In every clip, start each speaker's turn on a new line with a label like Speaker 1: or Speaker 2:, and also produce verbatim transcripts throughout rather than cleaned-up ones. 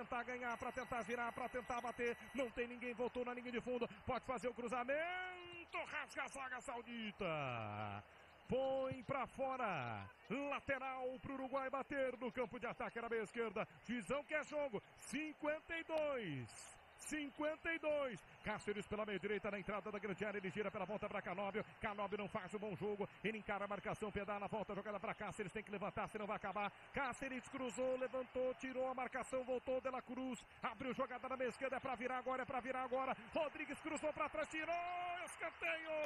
Speaker 1: tentar ganhar, para tentar virar, para tentar bater. Não tem ninguém, voltou na linha de fundo. Pode fazer o cruzamento. Rasga a zaga saudita. Põe pra fora. Lateral pro Uruguai bater no campo de ataque na meia esquerda. Juizão que é jogo. cinquenta e dois. cinquenta e dois. Cáceres pela meia direita na entrada da grande área. Ele gira pela volta para Canóbio. Canóbio não faz um bom jogo. Ele encara a marcação, pedala, volta, jogada para Cáceres. Tem que levantar, senão vai acabar. Cáceres cruzou, levantou, tirou a marcação, voltou De La Cruz. Abriu jogada na meia esquerda. É para virar agora, é para virar agora. Rodrigues cruzou para trás, tirou. Escanteio.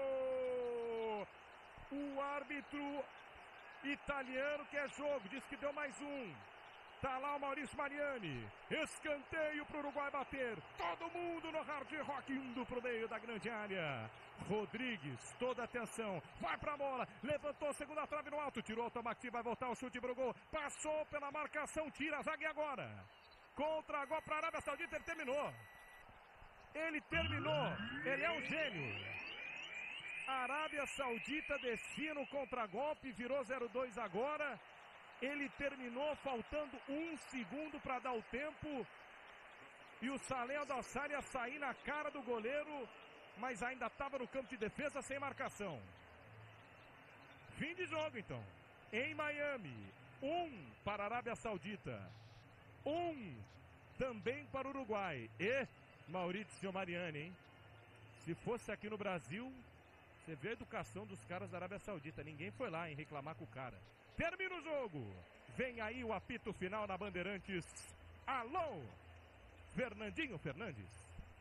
Speaker 1: O árbitro italiano quer jogo. Diz que deu mais um. Tá lá o Maurício Mariani. Escanteio pro Uruguai bater. Todo mundo no hard rock indo pro meio da grande área. Rodrigues, toda atenção. Vai pra bola. Levantou, segunda trave no alto. Tirou o Tomaxi, vai voltar o chute pro gol. Passou pela marcação, tira a zaga e agora. Contra gol pra Arábia Saudita, ele terminou. Ele terminou. Ele é um gênio. Arábia Saudita desfia no contragolpe, virou zero dois agora. Ele terminou faltando um segundo para dar o tempo. E o Saleh Al-Dassari ia sair na cara do goleiro, mas ainda estava no campo de defesa sem marcação. Fim de jogo então. Em Miami, um para a Arábia Saudita, um também para o Uruguai. E Maurício Mariani, hein? Se fosse aqui no Brasil, você vê a educação dos caras da Arábia Saudita. Ninguém foi lá em reclamar com o cara. Termina o jogo. Vem aí o apito final na Bandeirantes. Alô, Fernandinho Fernandes.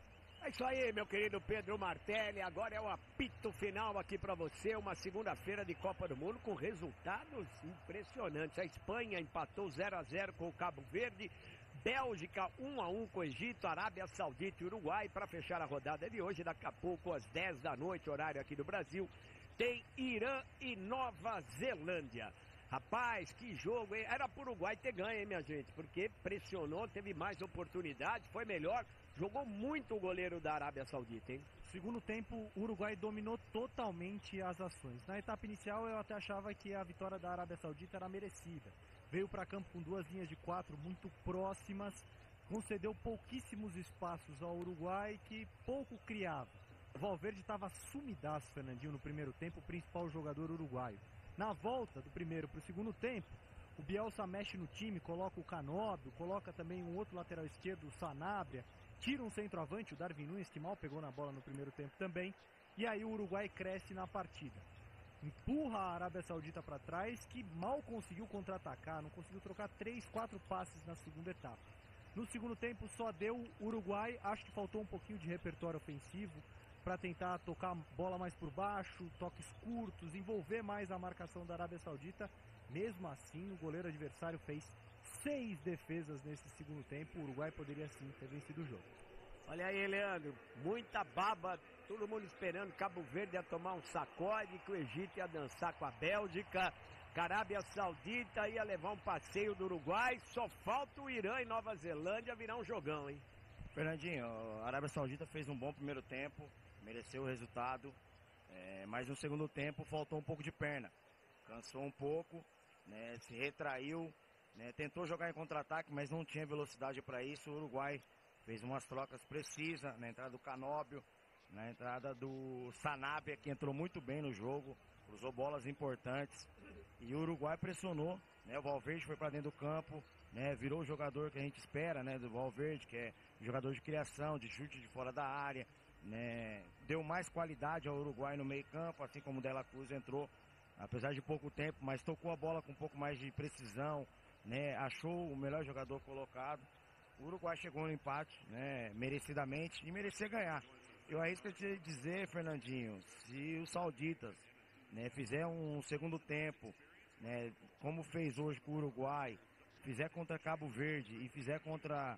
Speaker 2: É isso aí, meu querido Pedro Martelli. Agora é o apito final aqui para você. Uma segunda-feira de Copa do Mundo com resultados impressionantes. A Espanha empatou zero a zero com o Cabo Verde. Bélgica um a um com o Egito, Arábia Saudita e Uruguai. Para fechar a rodada de hoje, daqui a pouco às dez da noite, horário aqui do Brasil, tem Irã e Nova Zelândia. Rapaz, que jogo, hein? Era pro Uruguai ter ganho, hein, minha gente? Porque pressionou, teve mais oportunidade, foi melhor. Jogou muito o goleiro da Arábia Saudita, hein?
Speaker 3: Segundo tempo, o Uruguai dominou totalmente as ações. Na etapa inicial, eu até achava que a vitória da Arábia Saudita era merecida. Veio para campo com duas linhas de quatro muito próximas, concedeu pouquíssimos espaços ao Uruguai, que pouco criava. O Valverde estava sumidaço, Fernandinho, no primeiro tempo, o principal jogador uruguaio. Na volta do primeiro para o segundo tempo, o Bielsa mexe no time, coloca o Canóbio, coloca também um outro lateral esquerdo, o Sanabria, tira um centroavante, o Darwin Nunes, que mal pegou na bola no primeiro tempo também, e aí o Uruguai cresce na partida. Empurra a Arábia Saudita para trás, que mal conseguiu contra-atacar, não conseguiu trocar três, quatro passes na segunda etapa. No segundo tempo só deu o Uruguai, acho que faltou um pouquinho de repertório ofensivo, para tentar tocar a bola mais por baixo, toques curtos, envolver mais a marcação da Arábia Saudita. Mesmo assim, o goleiro adversário fez seis defesas nesse segundo tempo. O Uruguai poderia sim ter vencido o jogo.
Speaker 2: Olha aí, Leandro, muita baba, todo mundo esperando Cabo Verde ia tomar um sacode, que o Egito ia dançar com a Bélgica, que a Arábia Saudita ia levar um passeio do Uruguai, só falta o Irã e Nova Zelândia virar um jogão, hein?
Speaker 4: Fernandinho, a Arábia Saudita fez um bom primeiro tempo, mereceu o resultado, é, mas no segundo tempo faltou um pouco de perna, cansou um pouco, né, se retraiu, né, tentou jogar em contra-ataque, mas não tinha velocidade para isso. O Uruguai fez umas trocas precisas, na entrada do Canóbio, na entrada do Sanabria, que entrou muito bem no jogo, cruzou bolas importantes, e o Uruguai pressionou, né, o Valverde foi para dentro do campo, né, virou o jogador que a gente espera, né, do Valverde, que é jogador de criação, de chute de fora da área, né, deu mais qualidade ao Uruguai no meio campo, assim como o De La Cruz entrou, apesar de pouco tempo, mas tocou a bola com um pouco mais de precisão, né, achou o melhor jogador colocado. O Uruguai chegou no empate, né, merecidamente, e merecia ganhar. Eu arrisco te dizer, Fernandinho, se os sauditas, né, fizer um segundo tempo, né, como fez hoje com o Uruguai, fizer contra Cabo Verde e fizer contra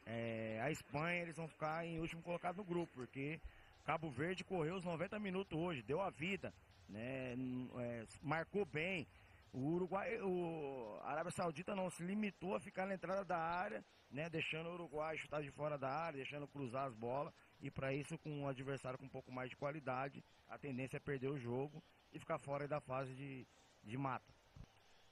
Speaker 4: é, a Espanha, eles vão ficar em último colocado no grupo, porque Cabo Verde correu os noventa minutos hoje, deu a vida, né, é, marcou bem. O Uruguai, o a Arábia Saudita não se limitou a ficar na entrada da área, né, deixando o Uruguai chutar de fora da área, deixando cruzar as bolas, e para isso, com um adversário com um pouco mais de qualidade, a tendência é perder o jogo e ficar fora da fase de, de mata.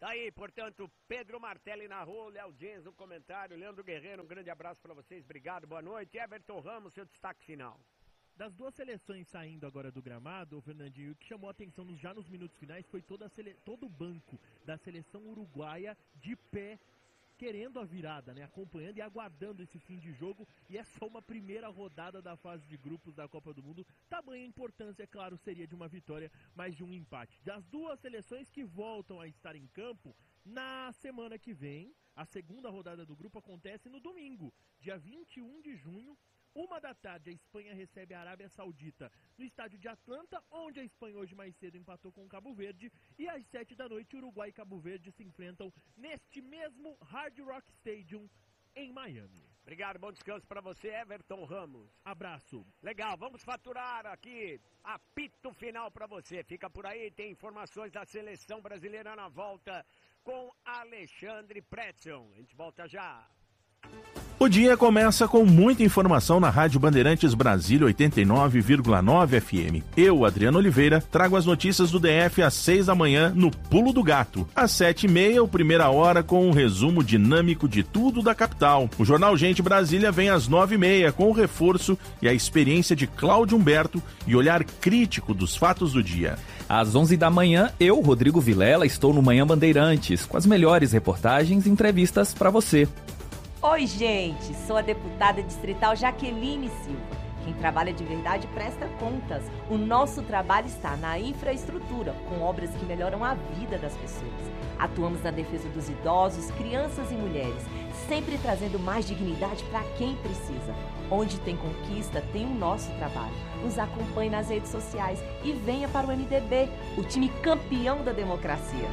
Speaker 2: Tá aí, portanto, Pedro Martelli narrou, Léo Dias no comentário, Leandro Guerreiro, um grande abraço para vocês, obrigado, boa noite. Everton Ramos, seu destaque final.
Speaker 5: Das duas seleções saindo agora do gramado, o Fernandinho, o que chamou a atenção nos, já nos minutos finais foi toda a sele, todo o banco da seleção uruguaia de pé, querendo a virada, né? Acompanhando e aguardando esse fim de jogo, e é só uma primeira rodada da fase de grupos da Copa do Mundo. Tamanha importância, é claro, seria de uma vitória, mas de um empate. Das duas seleções que voltam a estar em campo, na semana que vem, a segunda rodada do grupo acontece no domingo, dia vinte e um de junho, uma da tarde, a Espanha recebe a Arábia Saudita no estádio de Atlanta, onde a Espanha hoje mais cedo empatou com o Cabo Verde, e às sete da noite, Uruguai e Cabo Verde se enfrentam neste mesmo Hard Rock Stadium em Miami.
Speaker 2: Obrigado, bom descanso para você, Everton Ramos.
Speaker 5: Abraço.
Speaker 2: Legal, vamos faturar aqui apito final para você. Fica por aí, tem informações da seleção brasileira na volta com Alexandre Pretzel. A gente volta já.
Speaker 6: O dia começa com muita informação na Rádio Bandeirantes Brasília oitenta e nove vírgula nove F M. Eu, Adriano Oliveira, trago as notícias do D F às seis da manhã no Pulo do Gato. Às sete e meia, o Primeira Hora com um resumo dinâmico de tudo da capital. O Jornal Gente Brasília vem às nove e meia com o reforço e a experiência de Cláudio Humberto e olhar crítico dos fatos do dia.
Speaker 7: Às onze da manhã, eu, Rodrigo Vilela, estou no Manhã Bandeirantes com as melhores reportagens e entrevistas para você.
Speaker 8: Oi, gente, sou a deputada distrital Jaqueline Silva. Quem trabalha de verdade presta contas. O nosso trabalho está na infraestrutura, com obras que melhoram a vida das pessoas. Atuamos na defesa dos idosos, crianças e mulheres, sempre trazendo mais dignidade para quem precisa. Onde tem conquista, tem o nosso trabalho. Nos acompanhe nas redes sociais e venha para o M D B, o time campeão da democracia.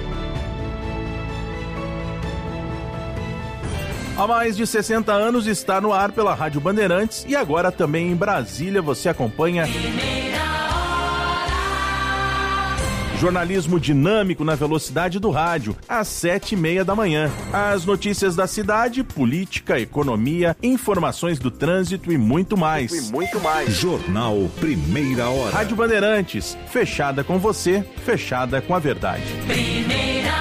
Speaker 6: Há mais de sessenta anos está no ar pela Rádio Bandeirantes e agora também em Brasília você acompanha jornalismo dinâmico na velocidade do rádio, às sete e meia da manhã. As notícias da cidade, política, economia, informações do trânsito e muito mais.
Speaker 9: E muito mais. Jornal Primeira Hora.
Speaker 6: Rádio Bandeirantes, fechada com você, fechada com a verdade.
Speaker 9: Primeira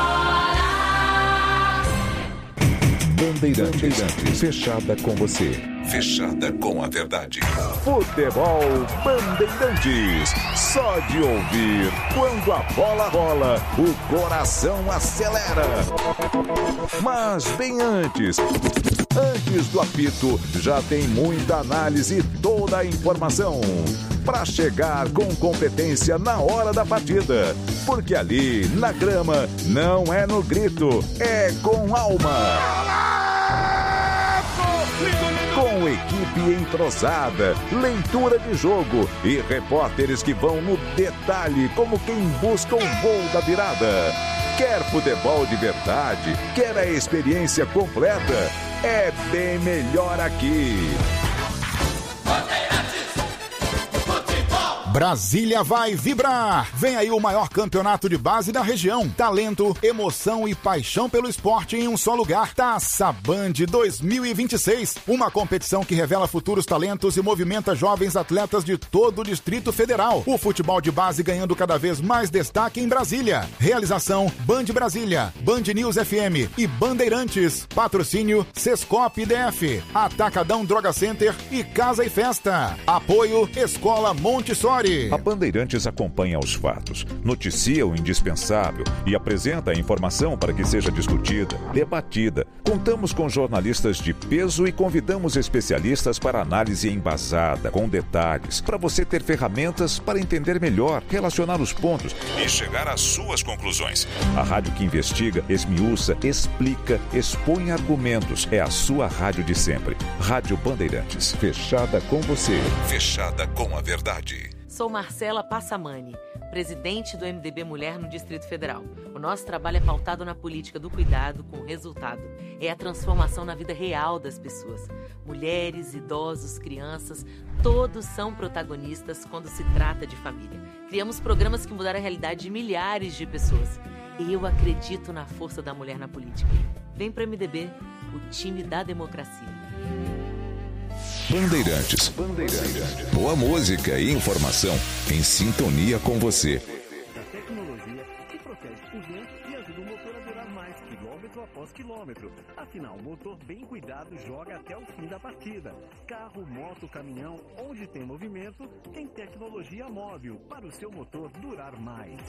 Speaker 9: Bandeirantes, Bandeirantes, fechada com você, fechada com a verdade. Futebol Bandeirantes, só de ouvir, quando a bola rola, o coração acelera. Mas bem antes, antes do apito, já tem muita análise e toda a informação para chegar com competência na hora da partida. Porque ali, na grama, não é no grito, é com alma. Com equipe entrosada, leitura de jogo e repórteres que vão no detalhe como quem busca o gol da virada. Quer futebol de verdade? Quer a experiência completa? É bem melhor aqui. Brasília vai vibrar! Vem aí o maior campeonato de base da região. Talento, emoção e paixão pelo esporte em um só lugar. Taça Band dois mil e vinte e seis. Uma competição que revela futuros talentos e movimenta jovens atletas de todo o Distrito Federal. O futebol de base ganhando cada vez mais destaque em Brasília. Realização Band Brasília, Band News F M e Bandeirantes. Patrocínio Sescop D F, Atacadão Droga Center e Casa e Festa. Apoio Escola Montessori. A Bandeirantes acompanha os fatos, noticia o indispensável e apresenta a informação para que seja discutida, debatida. Contamos com jornalistas de peso e convidamos especialistas para análise embasada, com detalhes, para você ter ferramentas para entender melhor, relacionar os pontos e chegar às suas conclusões. A rádio que investiga, esmiuça, explica, expõe argumentos. É a sua rádio de sempre. Rádio Bandeirantes, fechada com você, fechada com a verdade.
Speaker 8: Sou Marcela Passamani, presidente do M D B Mulher no Distrito Federal. O nosso trabalho é pautado na política do cuidado com o resultado. É a transformação na vida real das pessoas. Mulheres, idosos, crianças, todos são protagonistas quando se trata de família. Criamos programas que mudaram a realidade de milhares de pessoas. Eu acredito na força da mulher na política. Vem para o M D B, o time da democracia.
Speaker 9: Bandeirantes. Bandeirantes. Boa música e informação em sintonia com você.
Speaker 5: Da tecnologia que protege o vento e ajuda o
Speaker 10: quilômetro. Afinal, motor bem cuidado joga até o fim da partida. Carro, moto, caminhão, onde tem movimento, tem tecnologia móvel para o seu motor durar mais.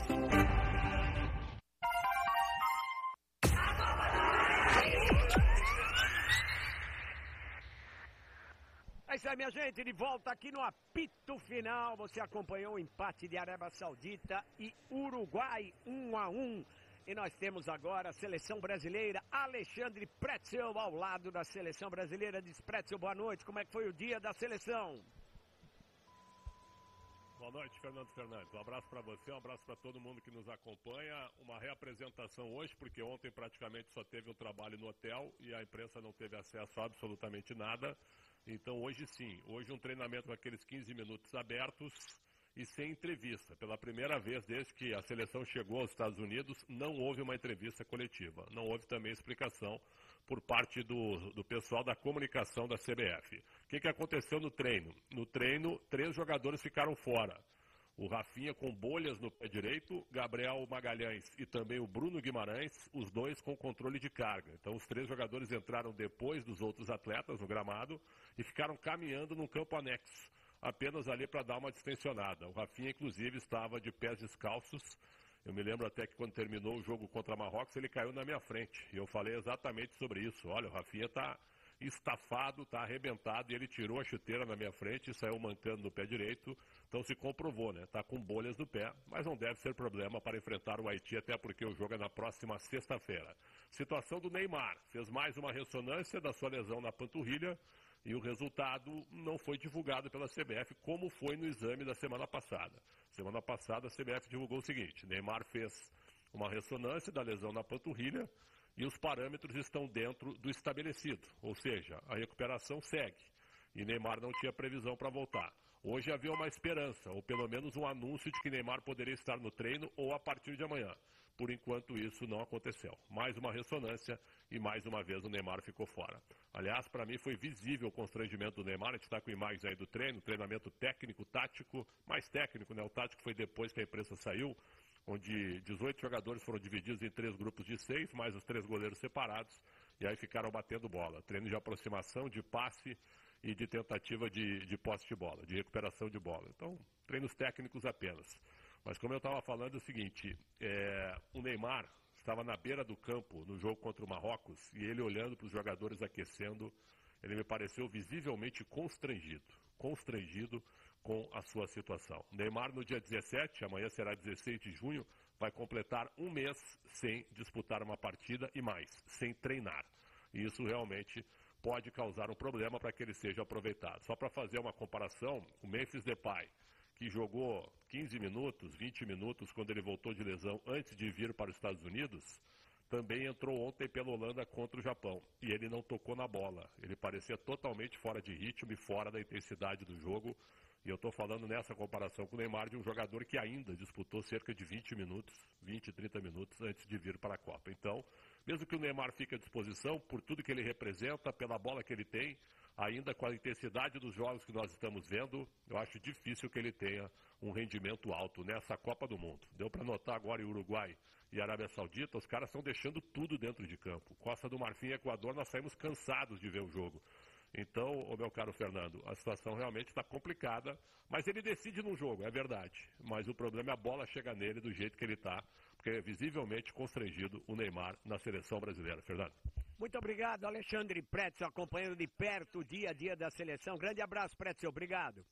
Speaker 2: É isso aí, minha gente, de volta aqui no apito final. Você acompanhou o empate de Arábia Saudita e Uruguai, um a um. E nós temos agora a seleção brasileira, Alexandre Pretzel, ao lado da seleção brasileira. Diz, Pretzel, boa noite, como é que foi o dia da seleção?
Speaker 11: Boa noite, Fernando Fernandes. Um abraço para você, um abraço para todo mundo que nos acompanha. Uma reapresentação hoje, porque ontem praticamente só teve um trabalho no hotel e a imprensa não teve acesso a absolutamente nada. Então hoje sim, hoje um treinamento com aqueles quinze minutos abertos e sem entrevista. Pela primeira vez desde que a seleção chegou aos Estados Unidos, não houve uma entrevista coletiva. Não houve também explicação por parte do, do pessoal da comunicação da C B F. O que, que aconteceu no treino? No treino, três jogadores ficaram fora. O Rafinha com bolhas no pé direito, Gabriel Magalhães e também o Bruno Guimarães, os dois com controle de carga. Então os três jogadores entraram depois dos outros atletas no gramado e ficaram caminhando num campo anexo, apenas ali para dar uma distensionada. O Rafinha, inclusive, estava de pés descalços. Eu me lembro até que quando terminou o jogo contra Marrocos, ele caiu na minha frente. E eu falei exatamente sobre isso. Olha, o Rafinha está estafado, está arrebentado, e ele tirou a chuteira na minha frente e saiu mancando no pé direito. Então se comprovou, né? Está com bolhas no pé, mas não deve ser problema para enfrentar o Haiti, até porque o jogo é na próxima sexta-feira. Situação do Neymar. Fez mais uma ressonância da sua lesão na panturrilha e o resultado não foi divulgado pela C B F, como foi no exame da semana passada. Semana passada a C B F divulgou o seguinte: Neymar fez uma ressonância da lesão na panturrilha e os parâmetros estão dentro do estabelecido, ou seja, a recuperação segue. E Neymar não tinha previsão para voltar. Hoje havia uma esperança, ou pelo menos um anúncio de que Neymar poderia estar no treino ou a partir de amanhã. Por enquanto isso não aconteceu. Mais uma ressonância e mais uma vez o Neymar ficou fora. Aliás, para mim foi visível o constrangimento do Neymar. A gente está com imagens aí do treino, treinamento técnico, tático, mais técnico, né? O tático foi depois que a imprensa saiu, onde dezoito jogadores foram divididos em três grupos de seis, mais os três goleiros separados, e aí ficaram batendo bola. Treino de aproximação, de passe e de tentativa de, de posse de bola, de recuperação de bola. Então, treinos técnicos apenas. Mas como eu estava falando, é o seguinte, é, o Neymar estava na beira do campo no jogo contra o Marrocos, e ele olhando para os jogadores aquecendo, ele me pareceu visivelmente constrangido, constrangido com a sua situação. Neymar no dia dezessete, amanhã será dezesseis de junho, vai completar um mês sem disputar uma partida e mais, sem treinar. E isso realmente pode causar um problema para que ele seja aproveitado. Só para fazer uma comparação, o Memphis Depay, que jogou quinze minutos, vinte minutos, quando ele voltou de lesão antes de vir para os Estados Unidos, também entrou ontem pela Holanda contra o Japão. E ele não tocou na bola. Ele parecia totalmente fora de ritmo e fora da intensidade do jogo. E eu estou falando nessa comparação com o Neymar de um jogador que ainda disputou cerca de vinte minutos, vinte, trinta minutos antes de vir para a Copa. Então, mesmo que o Neymar fique à disposição, por tudo que ele representa, pela bola que ele tem, ainda com a intensidade dos jogos que nós estamos vendo, eu acho difícil que ele tenha um rendimento alto nessa Copa do Mundo. Deu para notar agora em Uruguai e Arábia Saudita, os caras estão deixando tudo dentro de campo. Costa do Marfim e Equador, nós saímos cansados de ver o jogo. Então, ô meu caro Fernando, a situação realmente está complicada, mas ele decide no jogo, é verdade. Mas o problema é a bola chegar nele do jeito que ele está, porque é visivelmente constrangido o Neymar na seleção brasileira. Fernando.
Speaker 2: Muito obrigado, Alexandre Pretzel, acompanhando de perto o dia a dia da seleção. Grande abraço, Pretzel, obrigado.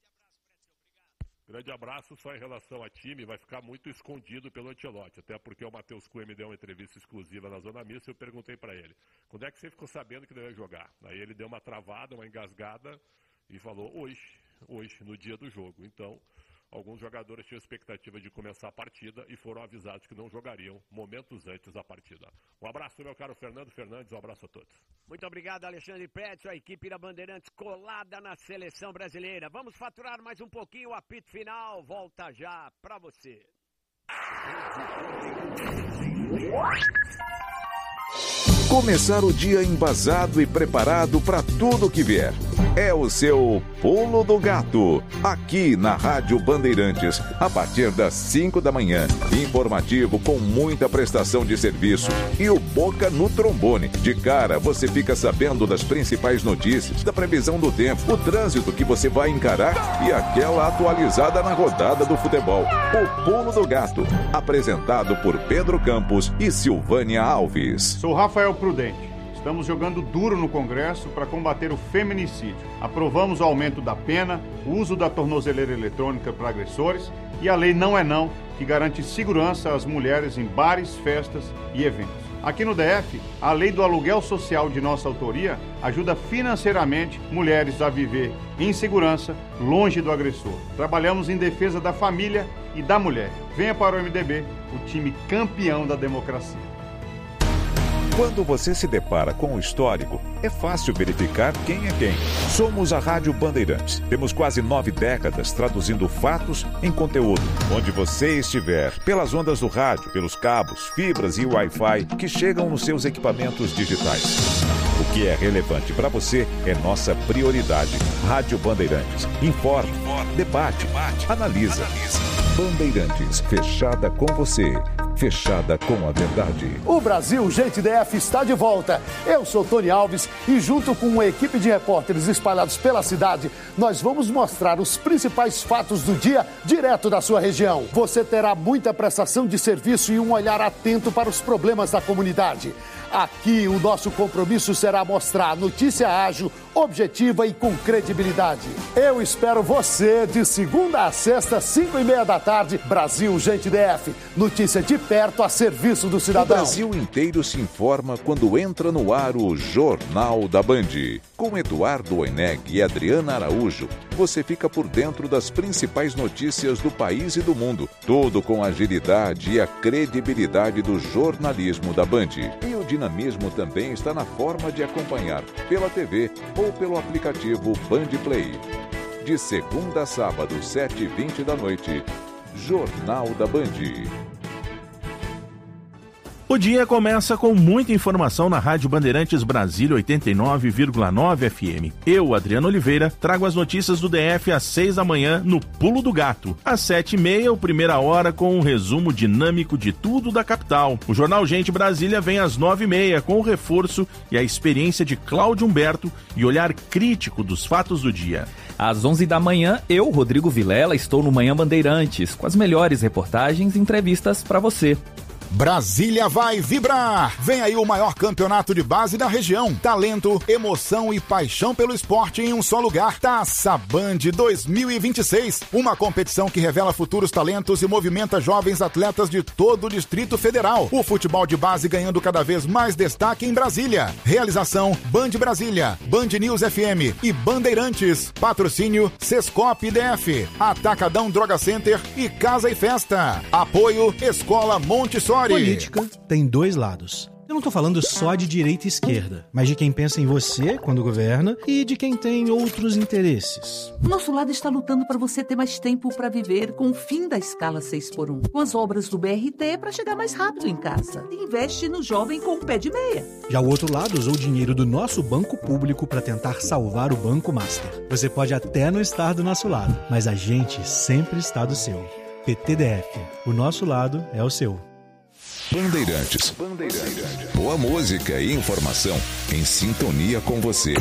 Speaker 11: Grande abraço, só em relação a time, vai ficar muito escondido pelo Ancelotti, até porque o Matheus Cunha me deu uma entrevista exclusiva na Zona Mista e eu perguntei para ele, quando é que você ficou sabendo que não ia jogar? Aí ele deu uma travada, uma engasgada e falou, hoje, hoje, no dia do jogo. Então, alguns jogadores tinham expectativa de começar a partida e foram avisados que não jogariam momentos antes da partida. Um abraço, meu caro Fernando Fernandes, um abraço a todos.
Speaker 2: Muito obrigado, Alexandre Pretzel, a equipe da Bandeirantes colada na seleção brasileira. Vamos faturar mais um pouquinho, o apito final volta já para você.
Speaker 12: Começar o dia embasado e preparado para tudo que vier. É o seu Pulo do Gato, aqui na Rádio Bandeirantes, a partir das cinco da manhã. Informativo com muita prestação de serviço e o Boca no trombone. De cara, você fica sabendo das principais notícias, da previsão do tempo, o trânsito que você vai encarar e aquela atualizada na rodada do futebol. O Pulo do Gato, apresentado por Pedro Campos e Silvânia Alves.
Speaker 13: Sou Rafael Prudente. Estamos jogando duro no Congresso para combater o feminicídio. Aprovamos o aumento da pena, o uso da tornozeleira eletrônica para agressores e a lei Não é Não, que garante segurança às mulheres em bares, festas e eventos. Aqui no D F, a lei do aluguel social de nossa autoria ajuda financeiramente mulheres a viver em segurança, longe do agressor. Trabalhamos em defesa da família e da mulher. Venha para o M D B, o time campeão da democracia.
Speaker 12: Quando você se depara com o histórico, é fácil verificar quem é quem. Somos a Rádio Bandeirantes. Temos quase nove décadas traduzindo fatos em conteúdo. Onde você estiver, pelas ondas do rádio, pelos cabos, fibras e Wi-Fi que chegam nos seus equipamentos digitais. O que é relevante para você é nossa prioridade. Rádio Bandeirantes. Informa, debate, analisa. Bandeirantes, fechada com você. Fechada com a verdade.
Speaker 14: O Brasil Gente D F está de volta. Eu sou Tony Alves e junto com uma equipe de repórteres espalhados pela cidade, nós vamos mostrar os principais fatos do dia direto da sua região. Você terá muita prestação de serviço e um olhar atento para os problemas da comunidade. Aqui o nosso compromisso será mostrar notícia ágil, objetiva e com credibilidade. Eu espero você de segunda a sexta, cinco e meia da tarde, Brasil Gente D F. Notícia de perto a serviço do cidadão.
Speaker 12: O Brasil inteiro se informa quando entra no ar o Jornal da Band. Com Eduardo Oineg e Adriana Araújo, você fica por dentro das principais notícias do país e do mundo. Tudo com a agilidade e a credibilidade do jornalismo da Band. E o dinamismo também está na forma de acompanhar pela T V ou pelo aplicativo Band Play. De segunda a sábado, sete e vinte da noite, Jornal da Band.
Speaker 6: O dia começa com muita informação na Rádio Bandeirantes Brasília oitenta e nove vírgula nove F M. Eu, Adriano Oliveira, trago as notícias do D F às seis da manhã no Pulo do Gato. Às sete e meia, o Primeira Hora com um resumo dinâmico de tudo da capital. O Jornal Gente Brasília vem às nove e meia com o reforço e a experiência de Cláudio Humberto e olhar crítico dos fatos do dia.
Speaker 7: Às onze da manhã, eu, Rodrigo Vilela, estou no Manhã Bandeirantes com as melhores reportagens e entrevistas para você.
Speaker 9: Brasília vai vibrar! Vem aí o maior campeonato de base da região. Talento, emoção e paixão pelo esporte em um só lugar. Taça Band dois mil e vinte e seis. Uma competição que revela futuros talentos e movimenta jovens atletas de todo o Distrito Federal. O futebol de base ganhando cada vez mais destaque em Brasília. Realização Band Brasília, Band News F M e Bandeirantes. Patrocínio Sescop D F, Atacadão Droga Center e Casa e Festa. Apoio Escola Montessori.
Speaker 15: Política tem dois lados. Eu não tô falando só de direita e esquerda, mas de quem pensa em você quando governa e de quem tem outros interesses.
Speaker 16: O nosso lado está lutando para você ter mais tempo para viver com o fim da escala seis por um, com as obras do B R T para chegar mais rápido em casa. E investe no jovem com o pé de meia.
Speaker 15: Já o outro lado usou o dinheiro do nosso banco público para tentar salvar o Banco Master. Você pode até não estar do nosso lado, mas a gente sempre está do seu. P T D F. O nosso lado é o seu.
Speaker 12: Bandeirantes. Bandeirantes. Boa música e informação em sintonia com você.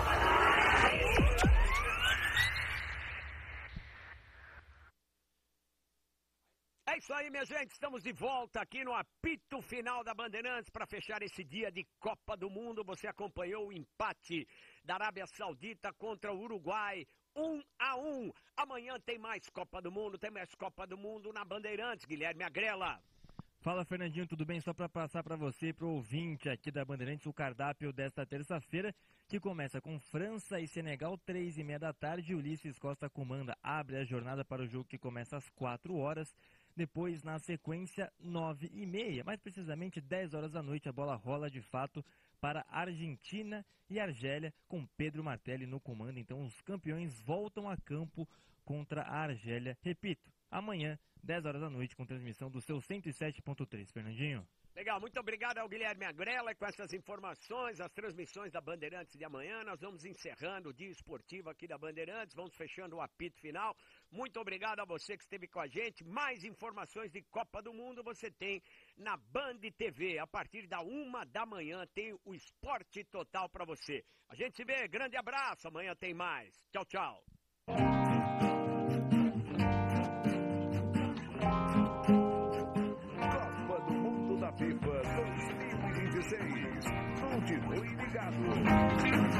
Speaker 2: É isso aí, minha gente. Estamos de volta aqui no apito final da Bandeirantes para fechar esse dia de Copa do Mundo. Você acompanhou o empate da Arábia Saudita contra o Uruguai. Um a um. Amanhã tem mais Copa do Mundo, tem mais Copa do Mundo na Bandeirantes. Guilherme Agrela.
Speaker 3: Fala, Fernandinho, tudo bem? Só para passar para você e para o ouvinte aqui da Bandeirantes o cardápio desta terça-feira, que começa com França e Senegal, três e meia da tarde. Ulisses Costa comanda, abre a jornada para o jogo que começa às quatro horas. Depois, na sequência, nove e meia, mais precisamente dez horas da noite, a bola rola de fato para Argentina e Argélia, com Pedro Martelli no comando. Então, os campeões voltam a campo contra a Argélia. Repito, amanhã, dez horas da noite, com transmissão do seu cento e sete ponto três. Fernandinho.
Speaker 2: Legal, muito obrigado ao Guilherme Agrela com essas informações, as transmissões da Bandeirantes de amanhã. Nós vamos encerrando o dia esportivo aqui da Bandeirantes, vamos fechando o apito final. Muito obrigado a você que esteve com a gente. Mais informações de Copa do Mundo você tem na Band T V. A partir da uma da manhã tem o Esporte Total para você. A gente se vê, grande abraço, amanhã tem mais. Tchau, tchau.
Speaker 17: FIFA dois mil e vinte e seis. Continue ligado.